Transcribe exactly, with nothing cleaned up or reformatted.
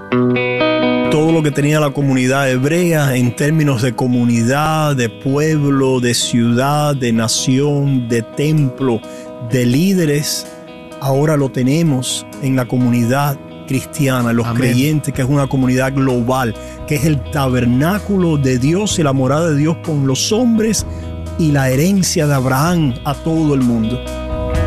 Todo lo que tenía la comunidad hebrea en términos de comunidad, de pueblo, de ciudad, de nación, de templo, de líderes, ahora lo tenemos en la comunidad cristiana, los Amén. creyentes, que es una comunidad global, que es el tabernáculo de Dios y la morada de Dios con los hombres y la herencia de Abraham a todo el mundo.